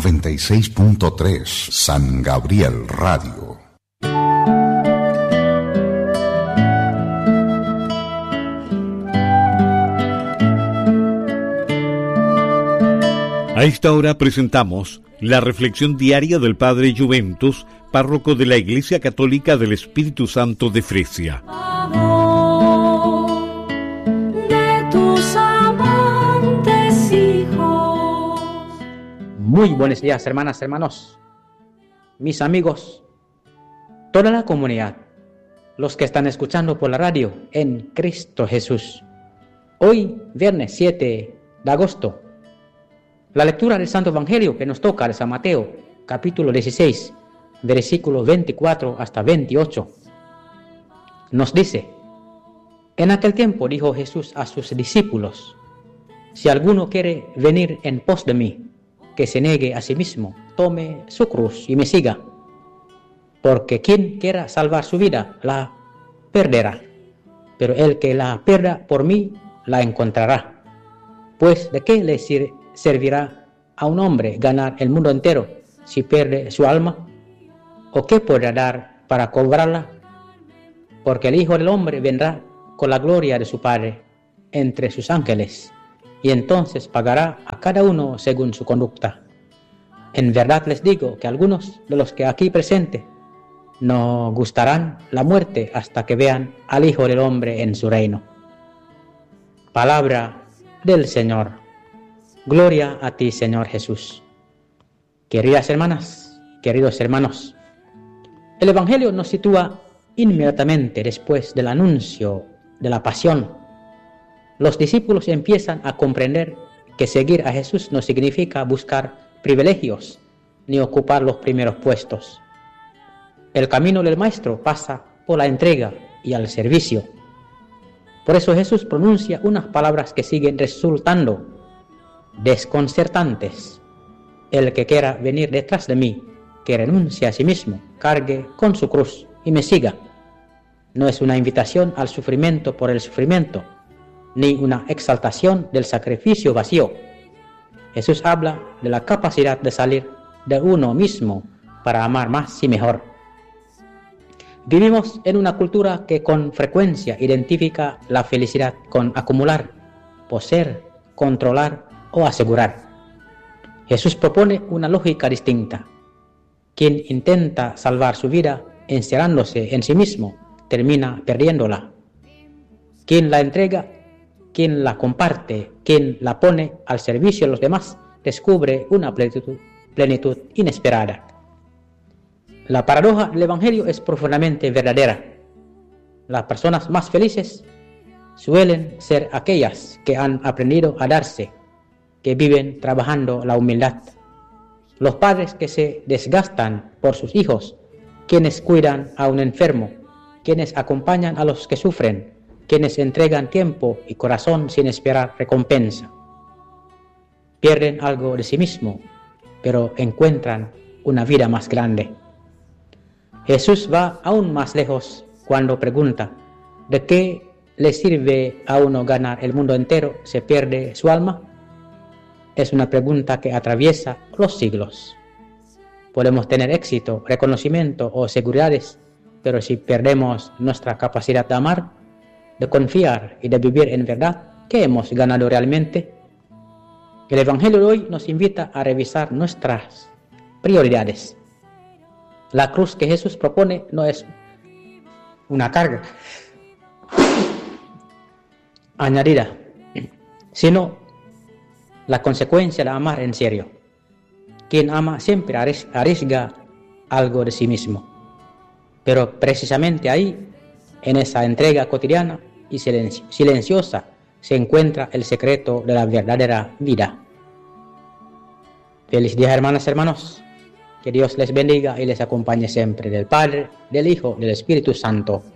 96.3 San Gabriel Radio. A esta hora presentamos la reflexión diaria del Padre Juventus, párroco de la Iglesia Católica del Espíritu Santo de Fresia. Muy buenos días, hermanas, hermanos, mis amigos, toda la comunidad, los que están escuchando por la radio en Cristo Jesús. Hoy, viernes 7 de agosto, la lectura del Santo Evangelio que nos toca de San Mateo, capítulo 16, versículos 24 hasta 28, nos dice: En aquel tiempo dijo Jesús a sus discípulos: Si alguno quiere venir en pos de mí, que se niegue a sí mismo, tome su cruz y me siga. Porque quien quiera salvar su vida, la perderá. Pero el que la pierda por mí, la encontrará. Pues ¿de qué le servirá a un hombre ganar el mundo entero si pierde su alma? ¿O qué podrá dar para cobrarla? Porque el Hijo del Hombre vendrá con la gloria de su Padre entre sus ángeles, y entonces pagará a cada uno según su conducta. En verdad les digo que algunos de los que aquí presentes no gustarán la muerte hasta que vean al Hijo del Hombre en su reino. Palabra del Señor. Gloria a ti, Señor Jesús. Queridas hermanas, queridos hermanos, el Evangelio nos sitúa inmediatamente después del anuncio de la pasión. Los discípulos empiezan a comprender que seguir a Jesús no significa buscar privilegios ni ocupar los primeros puestos. El camino del Maestro pasa por la entrega y el servicio. Por eso Jesús pronuncia unas palabras que siguen resultando desconcertantes: el que quiera venir detrás de mí, que renuncie a sí mismo, cargue con su cruz y me siga. No es una invitación al sufrimiento por el sufrimiento, ni una exaltación del sacrificio vacío. Jesús habla de la capacidad de salir de uno mismo para amar más y mejor. Vivimos en una cultura que con frecuencia identifica la felicidad con acumular, poseer, controlar o asegurar. Jesús propone una lógica distinta. Quien intenta salvar su vida encerrándose en sí mismo, termina perdiéndola. Quien la entrega, quien la comparte, quien la pone al servicio de los demás, descubre una plenitud inesperada. La paradoja del Evangelio es profundamente verdadera. Las personas más felices suelen ser aquellas que han aprendido a darse, que viven trabajando la humildad. Los padres que se desgastan por sus hijos, quienes cuidan a un enfermo, quienes acompañan a los que sufren, quienes entregan tiempo y corazón sin esperar recompensa. Pierden algo de sí mismo, pero encuentran una vida más grande. Jesús va aún más lejos cuando pregunta: ¿de qué le sirve a uno ganar el mundo entero si pierde su alma? Es una pregunta que atraviesa los siglos. Podemos tener éxito, reconocimiento o seguridades, pero si perdemos nuestra capacidad de amar, de confiar y de vivir en verdad, ¿qué hemos ganado realmente? El Evangelio de hoy nos invita a revisar nuestras prioridades. La cruz que Jesús propone no es una carga añadida, sino la consecuencia de amar en serio. Quien ama siempre arriesga algo de sí mismo. Pero precisamente ahí, en esa entrega cotidiana y silenciosa, se encuentra el secreto de la verdadera vida. Feliz día, hermanas y hermanos. Que Dios les bendiga y les acompañe siempre, del Padre, del Hijo, del Espíritu Santo.